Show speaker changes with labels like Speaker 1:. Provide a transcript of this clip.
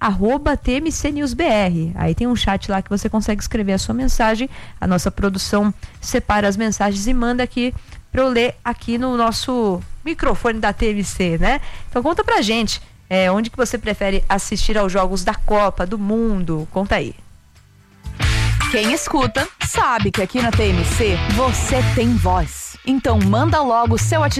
Speaker 1: @TMCNewsBR. Aí tem um chat lá que você consegue escrever a sua mensagem. A nossa produção separa as mensagens e manda aqui para eu ler aqui no nosso microfone da TMC, né? Então conta pra gente, onde que você prefere assistir aos jogos da Copa, do Mundo? Conta aí.
Speaker 2: Quem escuta sabe que aqui na TMC você tem voz. Então manda logo o seu WhatsApp